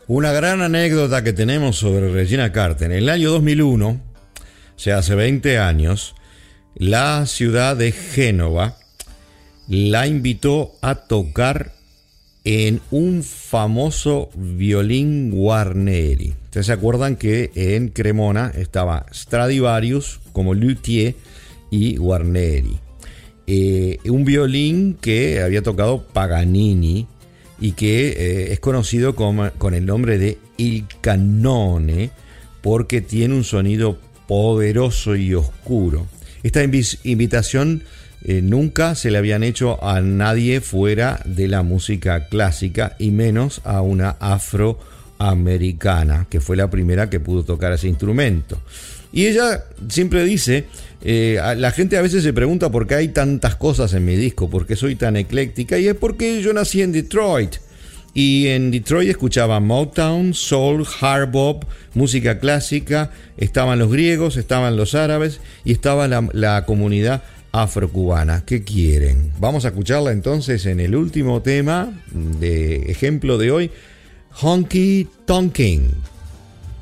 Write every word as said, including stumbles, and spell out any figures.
Una gran anécdota que tenemos sobre Regina Carter. En el año dos mil uno, o sea, hace veinte años, la ciudad de Génova la invitó a tocar en un famoso violín Guarneri. Ustedes se acuerdan que en Cremona estaba Stradivarius como luthier y Guarneri. Eh, un violín que había tocado Paganini y que eh, es conocido como, con el nombre de Il Cannone, porque tiene un sonido poderoso y oscuro. Esta invi- invitación eh, nunca se le habían hecho a nadie fuera de la música clásica, y menos a una afroamericana, que fue la primera que pudo tocar ese instrumento. Y ella siempre dice, eh, la gente a veces se pregunta por qué hay tantas cosas en mi disco, por qué soy tan ecléctica, y es porque yo nací en Detroit. Y en Detroit escuchaba Motown, soul, hard bop, música clásica, estaban los griegos, estaban los árabes y estaba la, la comunidad afrocubana. ¿Qué quieren? Vamos a escucharla entonces en el último tema de ejemplo de hoy, Honky Tonkin'.